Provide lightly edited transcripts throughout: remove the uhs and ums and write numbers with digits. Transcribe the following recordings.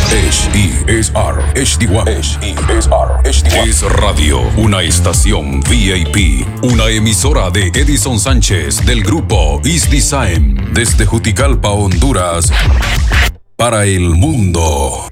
Es Radio, una estación VIP, una emisora de Edison Sánchez del grupo Is Design, desde Juticalpa, Honduras, para el mundo.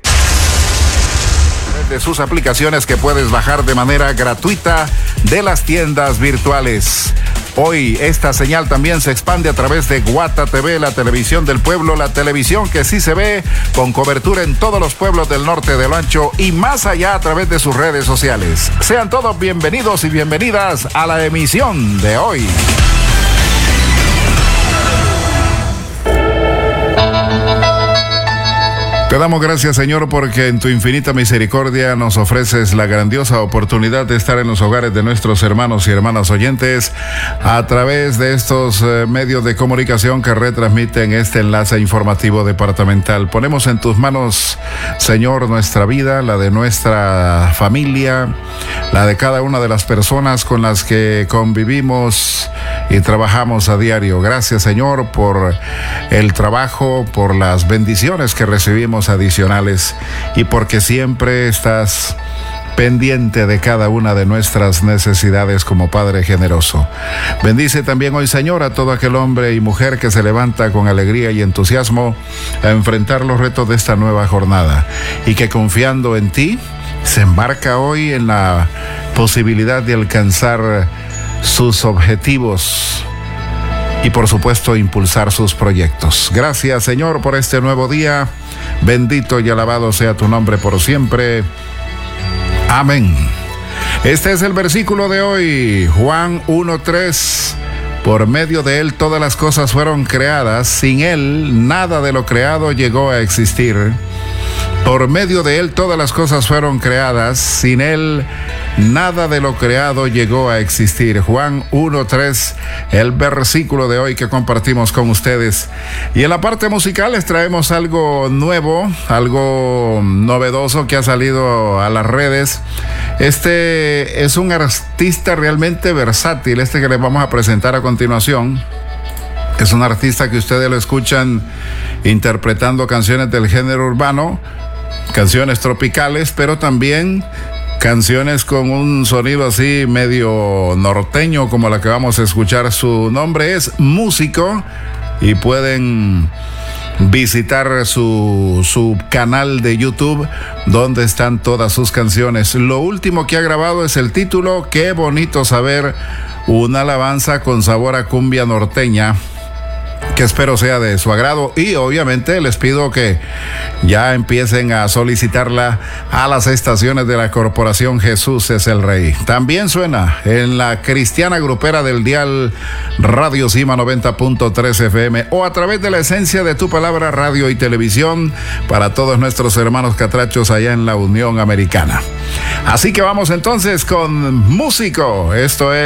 De sus aplicaciones que puedes bajar de manera gratuita de las tiendas virtuales. Hoy esta señal también se expande a través de Guata TV, la televisión del pueblo, la televisión que sí se ve con cobertura en todos los pueblos del norte de lo ancho y más allá a través de sus redes sociales. Sean todos bienvenidos y bienvenidas a la emisión de hoy. Te damos gracias, Señor, porque en tu infinita misericordia nos ofreces la grandiosa oportunidad de estar en los hogares de nuestros hermanos y hermanas oyentes a través de estos medios de comunicación que retransmiten este enlace informativo departamental. Ponemos en tus manos, Señor, nuestra vida, la de nuestra familia, la de cada una de las personas con las que convivimos y trabajamos a diario. Gracias, Señor, por el trabajo, por las bendiciones que recibimos adicionales y porque siempre estás pendiente de cada una de nuestras necesidades como Padre generoso. Bendice también hoy, Señor, a todo aquel hombre y mujer que se levanta con alegría y entusiasmo a enfrentar los retos de esta nueva jornada y que confiando en ti se embarca hoy en la posibilidad de alcanzar sus objetivos y por supuesto impulsar sus proyectos. Gracias, Señor, por este nuevo día. Bendito y alabado sea tu nombre por siempre. Amén. Este es el versículo de hoy, Juan 1:3. Por medio de él todas las cosas fueron creadas, sin él nada de lo creado llegó a existir. Por medio de él todas las cosas fueron creadas, sin él nada de lo creado llegó a existir. Juan 1:3, el versículo de hoy que compartimos con ustedes. Y en la parte musical les traemos algo nuevo, algo novedoso que ha salido a las redes. Este es un artista realmente versátil, que les vamos a presentar a continuación. Es un artista que ustedes lo escuchan interpretando canciones del género urbano, canciones tropicales, pero también canciones con un sonido así medio norteño como la que vamos a escuchar. Su nombre es Músico y pueden visitar su canal de YouTube donde están todas sus canciones. Lo último que ha grabado es el título Qué bonito saber, una alabanza con sabor a cumbia norteña, que espero sea de su agrado y obviamente les pido que ya empiecen a solicitarla a las estaciones de la Corporación Jesús es el Rey. También suena en la cristiana grupera del dial Radio Cima 90.3 FM o a través de la esencia de tu palabra, radio y televisión para todos nuestros hermanos catrachos allá en la Unión Americana. Así que vamos entonces con Músico. Esto es